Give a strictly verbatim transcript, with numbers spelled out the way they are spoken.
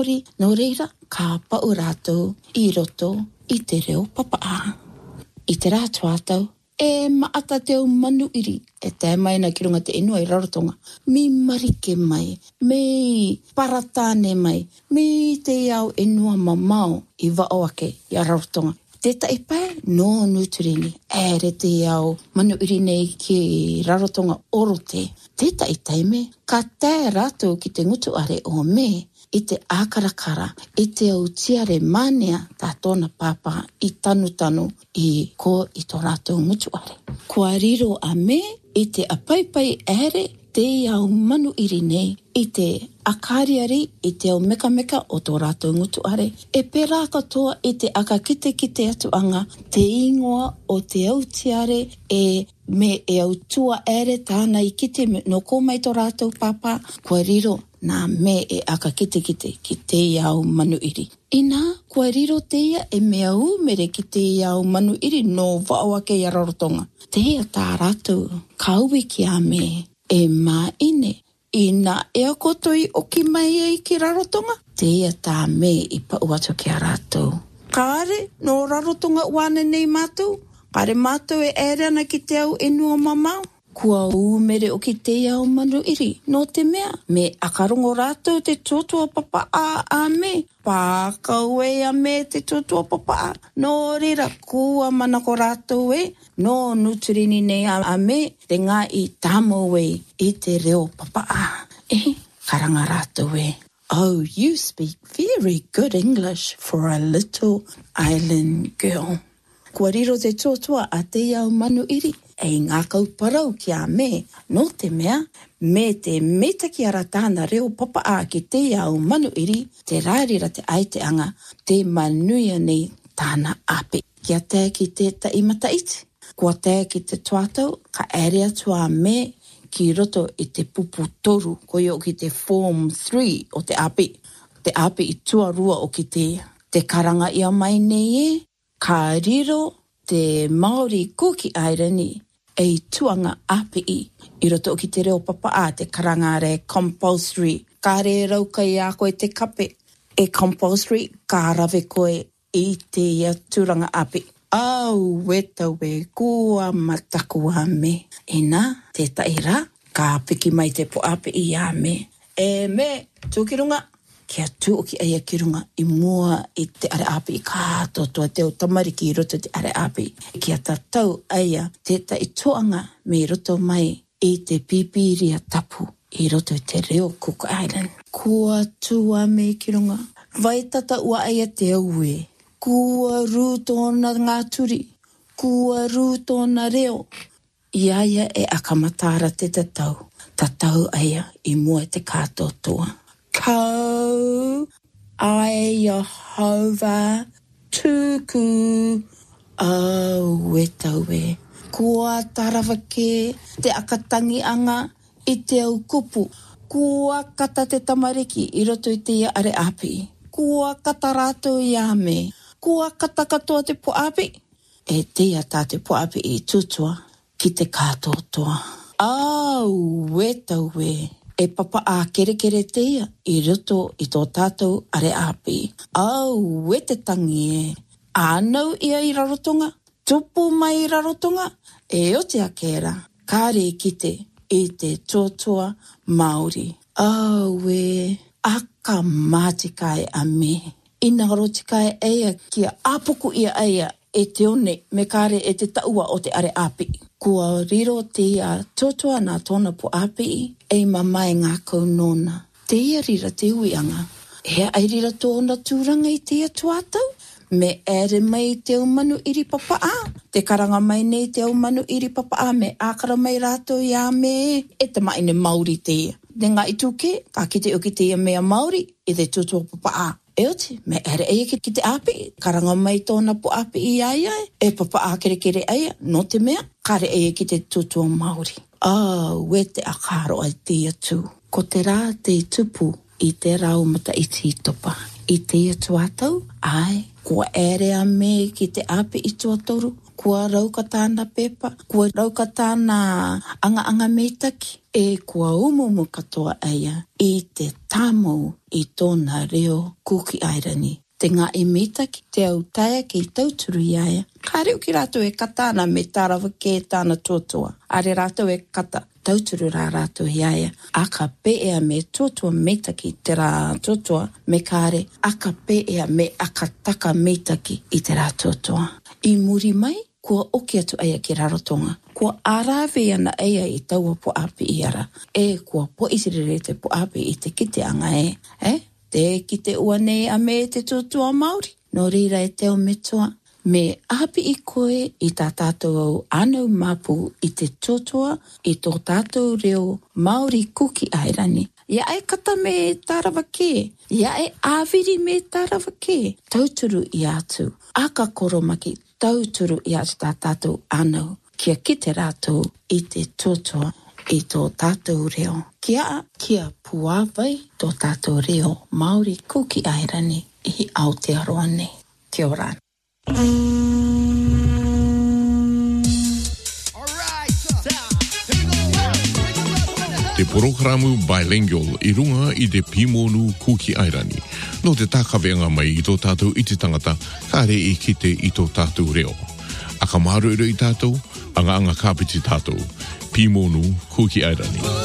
No reira, ka pau rātou I roto I te reo papaa. I te rā tuatau, e maata te au manu iri, e te mai na ki runga te inua I Rarotonga. Mi marike mai, me paratāne mai, me te au inua mamau I wao ake I Rarotonga. Te tai pai, no nuturini, ere te au manu iri nei ki Rarotonga orote. Te tai taime, ka tae rātou ki te ngutu are o me, I te ākarakara, I te au tiare mānea tā tōna pāpā I tanu-tanu I ko I tō rātou ngutu are. Kua riro a me, I te apaipai ere, te au manu iri nei, I te akariari, I te au meka-meka o tō rātou ngutu are. E pērā katoa I te aka kite kite atuanga, te ingoa o te au tiare e me e au tua ere tāna I kite no kōmai tō rātou pāpā, kua riro nā me e aka kite kite ki te au manu iri. Ina, kua riro teia e mea umere ki te au manu iri no wao ake I Rarotonga. Teia tā rātou kauwi ki a me e mā ine. Ina e a kotoi o ki mai e ki Rarotonga. Teia tā me I pau atu ki a rātou. Kāre, no Rarotonga uane nei mātou. Kāre mātou e ere ana ki te au enua mamau. Kua umere o ki te au manu iri, no te mea. Me akarongo rātou te tōtua papa a a me. Pākau e a me te tōtua papa a. No rira, kua manako rātou e. No nuturini nei a, a me. Te ngā I tāmo e I te reo papa a. E, karanga rātou e. Oh, you speak very good English for a little island girl. Kua riro te tōtua a te au manu iri. E ngā kauparau ki a me, no te mea, me te metaki ara tāna reo papa a ki te au manu iri, te rārira te aiteanga, te manuia nei tāna ape. Kia te ki te taimata iti. Kua te ki te tuatau, ka ere atua me ki roto I te pupu toru, ko o ki te form three o te ape. Te ape I tuarua o ki te, te karanga ia mai nei e, ka riro te Māori Cookie Irony, e tuanga api I, I roto o ki te reo papa a te karangare compulsory. Ka re rauka I a koe te kape. E compulsory, ka rave koe I te ia turanga api. Au, weta we, kua mataku a me. E nā, te taira, ka piki mai te po api I a me. E me, tūkirunga, kia tū o ki aia kirunga I mua I te are api I kātotoa te o tamariki I roto te are api. Kia tatau aia te tai toanga me roto mai I te pipiria tapu I roto te reo Cook Island. Kua tua me kirunga. Vai tata ua aia te aue. Kua rū tōna ngā turi. Kua rū tōna reo. Iaia e akamatara te tatau. Tatau aia I mua te kātotoa. Ko ai Jehovah tuku au wetawe. Kua tarawake te akatangi anga I te au kupu. Kua kata te tamariki I roto I te ia are api. Kua kata rātou I a me. Kua kata katoa te po api. E te ia tā te po api I tutua ki te kātotoa. Au wetawe. E papa a kere kere teia I roto I tō tātou are api. Au, we te tangi e. Ānau ia I Rarotonga. Tupu mai I Rarotonga. E o te akera. Kāre kite I te tōtoa Māori. Au, we. Aka mātikai a me. Ina rotikai eia kia apuku ia eia e te one me kāre e te taua o te are api. Kua riro te ia totoa nā tōna po api e mamai ngā kaunona. Te ia rira te uianga. He ai rira tōna tūranga I te ia tuatau. Me ere mai te umanu iri papa a. Te karanga mai nei te umanu iri papa a me ākara mai rātou I a me e te maine Māori te ia. Ne ngā ituke, ka kite o ki te ia mea Māori I te tutua papa a. E oti, me ere eia ki te api, karanga mai tōna po api I aia, e papa a kere kere eia, no te mea, kare eia ki te tutua Māori. Ah, we te akaro ai te atu. Ko te rā te tupu I te rau mata I te topa. I te atu atau, ai, Kua erea me ki te ape i tua toru. Kua rauka tāna pepa. Kua rauka tāna anga anga meitaki. E kua umumu katoa aia i te tāmou i tōna reo kuki airani. Te ngā e meitaki, te au taia ki tauturu i aia. Ka reo ki rātou e katana me tārawa ke tāna tuatua. Are rātou e kata tauturu rā rātou i aia. Aka peea me tuatua meitaki te rā tuatua me kāre. Aka peea me aka taka meitaki i te rā tuatua. I muri mai, kua oki atu aia ki Rarotonga. Kua arawe ana aia i taua po api i ara. E kua po isirere te po api i te kite anga e. Eh? Te kite ua nei a me te tuatua Māori. No reira e teo metua. Me api i koe i tā tātou au anau mapu i te tuatua i tō tātou reo Māori kuki airani. Ia e kata me tārawa ke. Ia e āwiri me tārawa ke. Tauturu i atu. Aka koromaki. Tauturu i atu tā tātou anau. Kia kite rātou i te tuatua i tō tātou reo. Kia kia puawai tō tātou reo Māori kuki airani i Aotearoa nei. Kia ora. Te programa bilingual i runga i te Pimonu kuki airani. No te tākawenga mai i tō tātou i te tangata, kāre i kite i tō tātou reo. Aka maru i tātou, anga anga kāpiti tātou. Pimonu kuki airani.